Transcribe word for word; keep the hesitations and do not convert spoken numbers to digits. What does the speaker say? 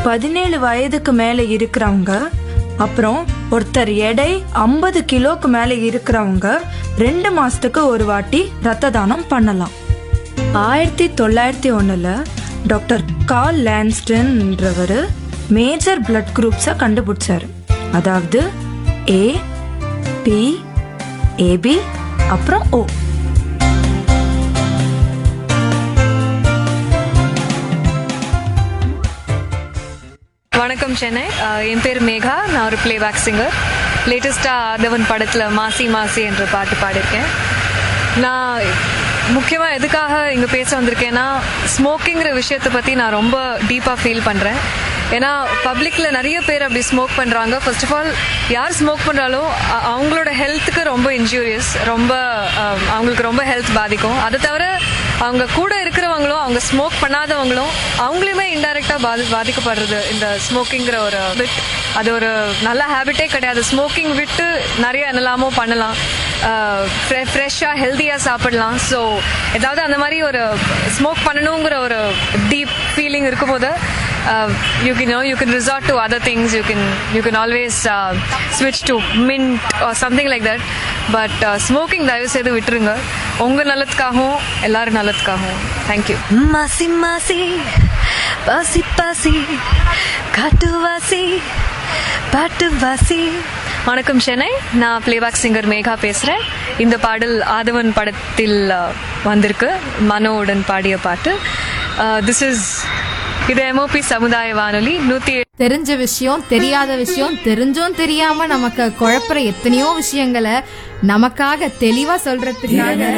பதினேழு வயதுக்கு மேல இருக்கிறவங்க, அப்புறம் ஒருத்தர் எடை ஐம்பது கிலோக்கு மேல இருக்கிறவங்க ரெண்டு மாசத்துக்கு ஒரு வாட்டி ரத்த தானம் பண்ணலாம். ஆயிரத்தி தொள்ளாயிரத்தி ஒண்ணுல டாக்டர் கார்ல் லான்ஸ்டன்ன்றவர் மேஜர் பிளட் குரூப்ஸை கண்டுபிடிச்சாரு. அதாவது ஏ, பி, ஏபி, அப்புறம் ஓ. வணக்கம் சென்னை. என் பேர் மேகா. நான் ஒரு பிளேபேக் சிங்கர். லேட்டஸ்டாக ஆதவன் படத்தில் மாசி மாசி என்ற பாட்டு பாடியிருக்கேன். நான் முக்கியமாக எதுக்காக இங்கே பேச வந்திருக்கேன்னா, ஸ்மோக்கிங்கிற விஷயத்தை பற்றி நான் ரொம்ப டீப்பாக ஃபீல் பண்ணுறேன். ஏன்னா பப்ளிக்கில் நிறைய பேர் அப்படி ஸ்மோக் பண்ணுறாங்க. ஃபர்ஸ்ட் ஆஃப் ஆல் யார் ஸ்மோக் பண்ணுறாலோ அவங்களோட ஹெல்த்துக்கு ரொம்ப இன்ஜூரியஸ், ரொம்ப அவங்களுக்கு ரொம்ப ஹெல்த் பாதிக்கும். அதை தவிர அவங்க கூட இருக்கிறவங்களும், அவங்க ஸ்மோக் பண்ணாதவங்களும் அவங்களையுமே இன்டைரக்டாக பாதி பாதிக்கப்படுறது இந்த ஸ்மோக்கிங்கிற ஒரு பிட். அது ஒரு நல்ல ஹேபிட்டே கிடையாது. ஸ்மோக்கிங் விட்டு நிறைய என்னெல்லாமோ பண்ணலாம், ஃப்ரெஷ்ஷாக ஹெல்த்தியாக சாப்பிடலாம். ஸோ ஏதாவது அந்த மாதிரி ஒரு ஸ்மோக் பண்ணணுங்கிற ஒரு டீப் ஃபீலிங் இருக்கும்போது Uh, you can you know you can resort to other things. You can you can always uh, switch to mint or something like that. But uh, smoking தயவு செய்து விட்டுருங்க. உங்க நல்லதுக்காகவும் எல்லாரும் நல்லதுக்காகவும். Thank you. மாசி மாசி பாசி பாசி காட்டுவாசி பாட்டுவாசி. வணக்கம் சென்னை. நான் பிளேபேக் சிங்கர் மேகா பேசுகிறேன். இந்த பாடல் ஆதவன் படத்தில் வந்திருக்கு, மனோவுடன் பாடிய பாட்டு. திஸ் இஸ் இது எம்ஓபி சமுதாய வானொலி நூத்தி. தெரிஞ்ச விஷயம், தெரியாத விஷயம், தெரிஞ்சும் தெரியாம நமக்கு குழப்பற எத்தனையோ விஷயங்களை நமக்காக தெளிவா சொல்றதுக்காக